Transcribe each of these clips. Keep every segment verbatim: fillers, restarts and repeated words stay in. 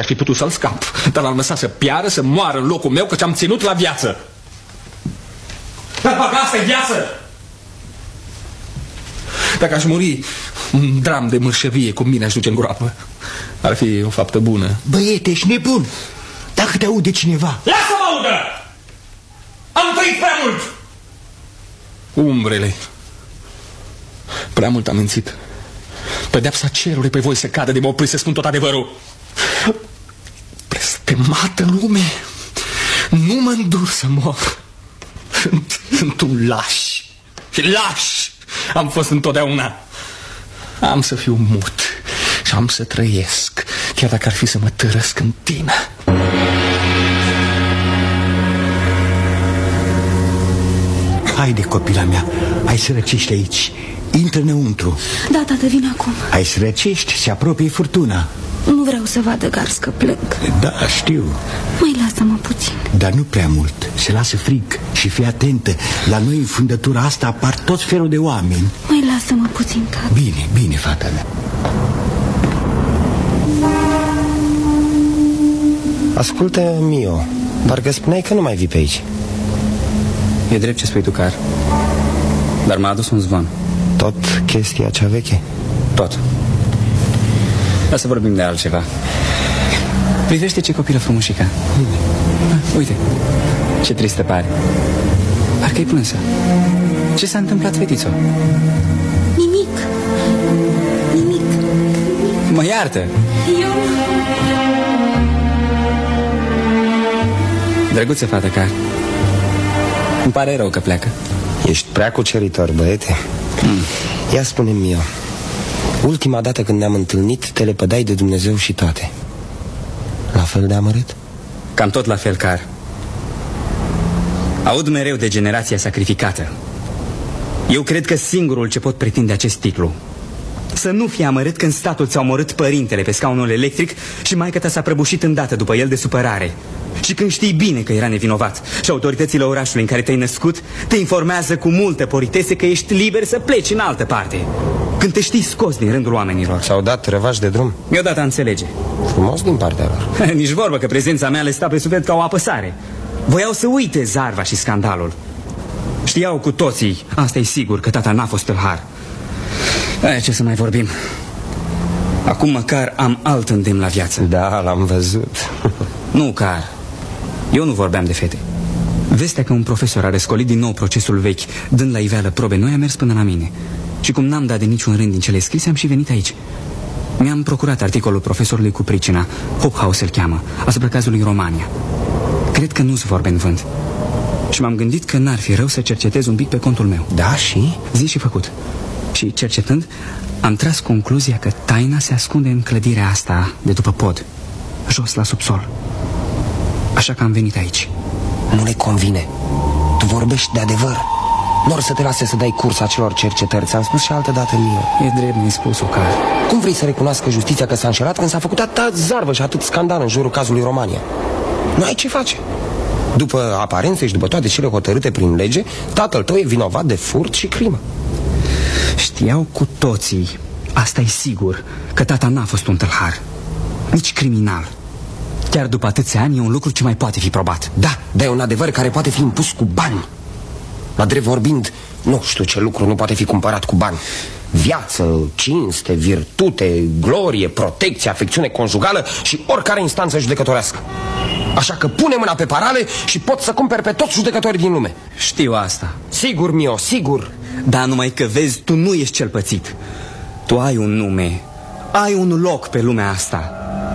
aș fi putut să-l scap, dar l-am lăsat să piară, să moară în locul meu, căci am ținut la viață. Dar băga, asta e viață! Dacă aș muri un dram de mărșăvie, cum mine aș duce în groapă, ar fi o faptă bună. Băiete, ești nebun! Dacă te aude cineva... Lasă-mă audă! Am trăit prea mult! Umbrele. Prea mult am mințit. Pedeapsa cerului pe voi să cadă de mă opri să spun tot adevărul. Blestemată lume, nu mă îndur să mor. Sunt, sunt un laș. Și laș am fost întotdeauna. Am să fiu mut și am să trăiesc, chiar dacă ar fi să mă târăsc în tine. Haide, copila mea, ai să răcești aici. Intră înăuntru. Da, tată, vin acum. Ai să răcești, se apropie furtuna. Nu vreau să vadă Gars că plâng. Da, știu. Mai lasă-mă puțin. Dar nu prea mult, se lasă frig. Și fii atentă, la noi în fundătura asta apar tot felul de oameni. Mai lasă-mă puțin, tată. Bine, bine, fata mea. Ascultă, Mio, parcă spuneai că nu mai vii pe aici. E drept ce spui tu, Car. Dar m-a adus un zvon. Tot chestia cea veche? Tot. Dar să vorbim de altceva. Privește ce copilă frumușică. Ah, uite, ce tristă pare. Parcă-i plânsă. Ce s-a întâmplat, fetițo? Nimic. Nimic. Mă iartă. Eu... Drăguță fată, Car. Îmi pare rău că pleacă. Ești prea cuceritor, băiete. mm. Ia spune-mi, Mio, ultima dată când ne-am întâlnit te lepădai de Dumnezeu și toate. La fel de amărât? Cam tot la fel, Car. Aud mereu de generația sacrificată. Eu cred că singurul ce pot pretinde acest titlu să nu fie amărât când statul ți-a omorât părintele pe scaunul electric și maică ta s-a prăbușit îndată după el de supărare. Și când știi bine că era nevinovat și autoritățile orașului în care te-ai născut te informează cu multă politese că ești liber să pleci în altă parte. Când te știi scos din rândul oamenilor. S-au dat revaș de drum? Mi-o dat a înțelege. Frumos din partea lor. Nici vorbă că prezența mea le sta pe suflet ca o apăsare. Voiau să uite zarva și scandalul. Știau cu toții, asta e sigur, că tata n-a fost tâlhar. Aia, ce să mai vorbim. Acum măcar am alt îndemn la viață. Da, l-am văzut. Nu, Car. Eu nu vorbeam de fete. Vestea că un profesor a răscolit din nou procesul vechi, dând la iveală probe noi, a mers până la mine. Și cum n-am dat de niciun rând din cele scrise, am și venit aici. Mi-am procurat articolul profesorului cu pricina, Hophaus îl cheamă, asupra cazului Romania. Cred că nu-s vorbe în vânt. Și m-am gândit că n-ar fi rău să cercetez un pic pe contul meu. Da, și? Zi și făcut. Și cercetând, am tras concluzia că taina se ascunde în clădirea asta de după pod, jos la subsol. Așa că am venit aici. Nu le convine. Tu vorbești de adevăr. Nu or să te lase să dai curs acelor cercetări. Ți-am spus și altă dată, Mio. E drept nespus-o, Car. Cum vrei să recunoască justiția că s-a înșelat când s-a făcut atâta zarvă și atât scandal în jurul cazului Romania? Nu ai ce face. După aparențe și după toate cele hotărâte prin lege, tatăl tău e vinovat de furt și crimă. Știau cu toții, asta e sigur, că tata n-a fost un tâlhar, nici criminal. Chiar după atâția ani e un lucru ce mai poate fi probat. Da, dar e un adevăr care poate fi impus cu bani. La drept vorbind, nu știu ce lucru nu poate fi cumpărat cu bani. Viață, cinste, virtute, glorie, protecție, afecțiune conjugală și oricare instanță judecătorească. Așa că pune mâna pe parale și poți să cumperi pe toți judecătorii din lume. Știu asta. Sigur, Mio, sigur. Dar numai că vezi, tu nu ești cel pățit. Tu ai un nume, ai un loc pe lumea asta.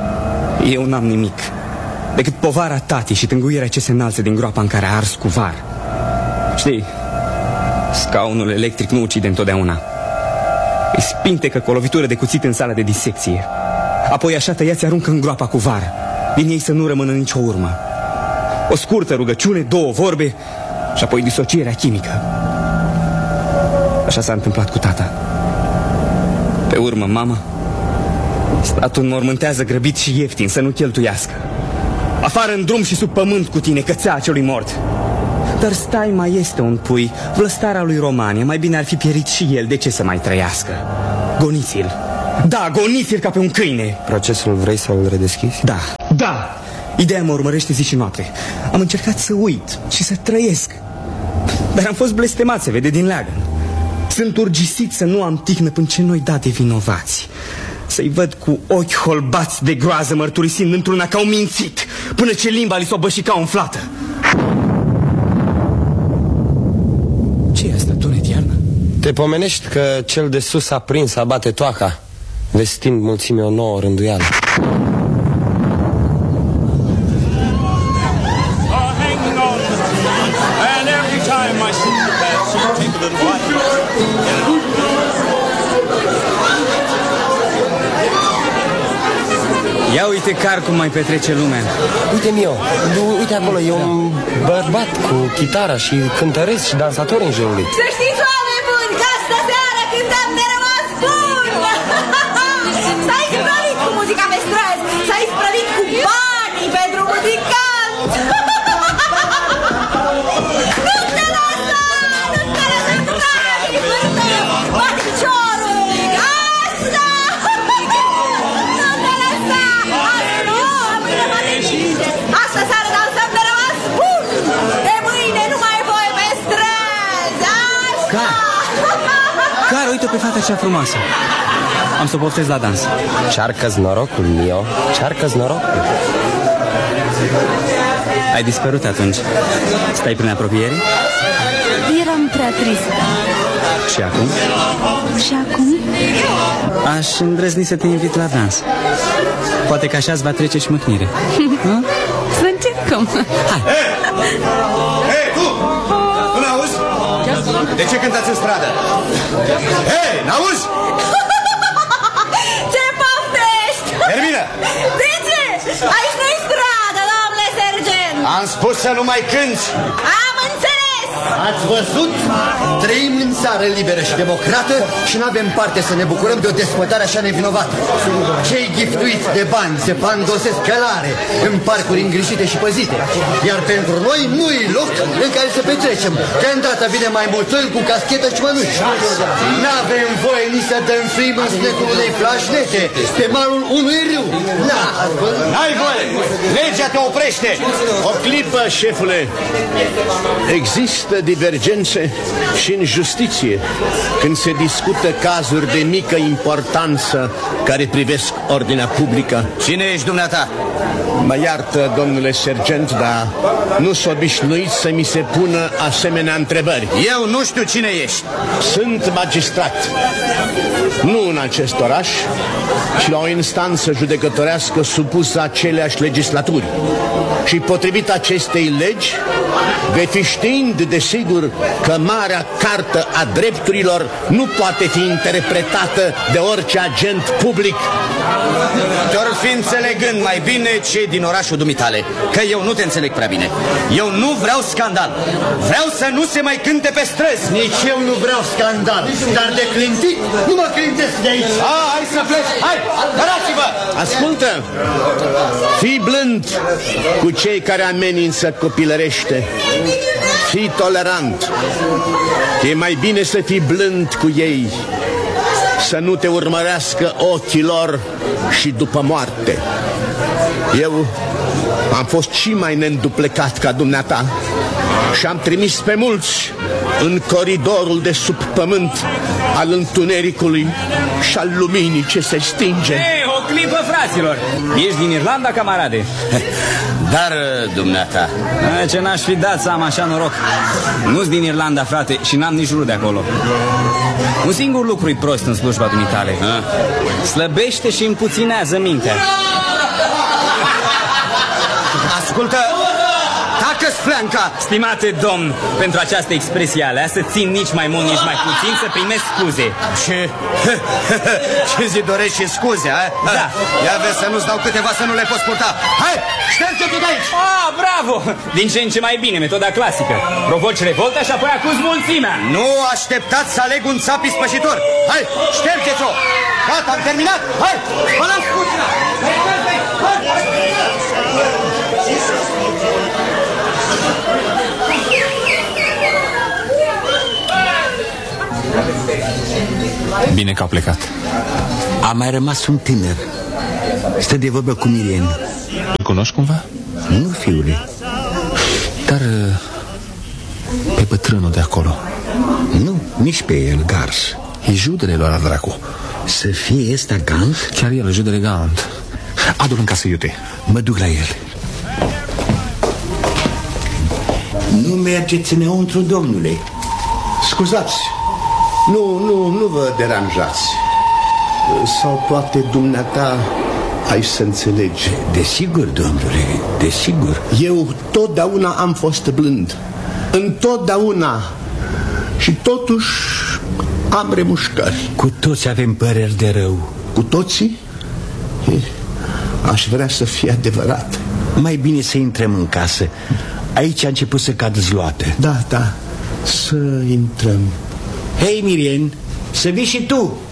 Eu n-am nimic decât povara tatii și tânguirea ce se înalță din groapa în care a ars cu var. Știi, scaunul electric nu ucide întotdeauna. Îi spintecă cu o lovitură de cuțit în sala de disecție. Apoi așa tăiați aruncă în groapa cu var. Din ei să nu rămână nicio urmă. O scurtă rugăciune, două vorbe și apoi disocierea chimică. Așa s-a întâmplat cu tata. Pe urmă, mama, statul înmormântează grăbit și ieftin să nu cheltuiască. Afară în drum și sub pământ cu tine, cățea celui mort. Dar stai, mai este un pui, vlăstara lui Romania. Mai bine ar fi pierit și el, de ce să mai trăiască? Goniți-l. Da, goniți-l ca pe un câine. Procesul vrei să-l redeschizi? Da. Da, ideea mă urmărește zi și noapte. Am încercat să uit și să trăiesc, dar am fost blestemat, se vede din leagăn. Sunt urgisit să nu am tihnă până ce noi da de vinovați, să-i văd cu ochi holbați de groază mărturisind într-una că au mințit, până ce limba li s-o bășica umflată. Ce e asta, tunet iarnă? Te pomenești că cel de sus a prins a bate toaca, vestind mulțimii o nouă rânduială. Ia uite, Car, cum mai petrece lumea. Uite, Mio, uite acolo, e un bărbat cu chitară și cântăreți și dansatori în jurul lui. Să știți, oameni buni, că astă seară cântăm de rămas bun. S-a isprăvit cu muzica pe străzi, s-a isprăvit cu banii pentru muzicant. Nu te lăsa, nu te lăsa cu banii, vârtă, bate piciorul, asta. Asta seară dansăm de rămas bun. De mâine nu mai voi pe străzi. Asta. Car, Car, uite pe fata cea frumoasă. Am să o poftez la dans. Cearcă-ți norocul, Mio, cearcă-ți norocul. Ai dispărut atunci. Stai prin apropiere? Eram prea tristă. Și acum? Și acum? Aș îndrăzni să te invit la dans. Poate că așa îți va trece și mâhnire. Să încercăm. Hai. Hei, hey, tu! Tu n-auzi? De ce cântați în stradă? Hei, n-auzi? Ce poftești? Ermina! De ce? Aici nu-i stradă, domnule sergent. Am spus să nu mai cânti. Am înțeles. Ați văzut? Trăim în țară liberă și democrată și nu avem parte să ne bucurăm de o despătare așa nevinovată. Cei giftuiți de bani se fandosesc călare în parcuri îngrijite și păzite. Iar pentru noi nu-i loc în care să petrecem. Că îndată vine mai mulțăl cu caschetă și mănuși. N-avem voie nici să dăm frim în snecul unei flașnete pe malul unui râu. N-ai voie! Legea te oprește! O clipă, șefule. Există divergențe și în justiție când se discută cazuri de mică importanță care privesc ordinea publică. Cine ești dumneata? Mă iartă, domnule sergent, dar nu s-o obișnuit să mi se pună asemenea întrebări. Eu nu știu cine ești. Sunt magistrat, nu în acest oraș, ci la o instanță judecătorească supusă aceleași legislaturi. Și potrivit acestei legi, vei fi știind, desigur, că Marea Cartă a Drepturilor nu poate fi interpretată de orice agent public. Te-or fi înțelegând mai bine cei din orașul dumitale, că eu nu te înțeleg prea bine. Eu nu vreau scandal. Vreau să nu se mai cânte pe străzi. Nici eu nu vreau scandal, dar de clintit nu mă clintesc de aici. A, hai să pleci, hai, dărați-vă! Ascultă, fii blând cu cei care amenință copilărește. Fii tolerant. E mai bine să fii blând cu ei, să nu te urmărească ochii lor și după moarte. Eu am fost și mai neînduplecat ca dumneata și am trimis pe mulți în coridorul de sub pământ al întunericului și al luminii ce se stinge. Ei, o clipă, fraților! Ești din Irlanda, camarade? Dar, dumneata... Ce n-aș fi dat să am așa noroc. Nu-s din Irlanda, frate, și n-am nici rude acolo. Un singur lucru-i prost în slujba dumitale. Slăbește și împuținează mintea. Ascultă, tacă-ți flanca! Stimate domn, pentru această expresie aleasă, țin nici mai mult, nici mai puțin să primesc scuze. Ce? Ce zi dorești și scuze, a? Da. Ia vezi să nu-ți dau câteva să nu le poți purta. Hai, șterge-te de aici! Ah, bravo! Din ce în ce mai bine, metoda clasică. Provoci revolta și apoi acuz mulțimea. Nu așteptați să aleg un țap ispășitor. Hai, șterge-ți-o! Gata, am terminat! Hai, până-mi scuțina! Bine că a plecat. A mai rămas un tânăr. Stă de vorbă cu Mirien. cunoști cumva? Nu, fiule. Dar pe bătrânul de acolo? Nu, nici pe el, Gars. E judele lui la dracu. Să fie ăsta Gant? Chiar el, judele Gant. Adu-l în casă, iute. Mă duc la el. Nu mergeți înăuntru, domnule. Scuzați. Nu, nu, nu vă deranjați. Sau poate dumneata ai să înțelegi. Desigur, domnule, desigur. Eu totdeauna am fost blând. Întotdeauna. Și totuși am remușcări. Cu toți avem păreri de rău. Cu toții? Aș vrea să fie adevărat. Mai bine să intrăm în casă. Aici a început să cadă zloată. Da, da, să intrăm. Hei, Mirien, să vii și tu.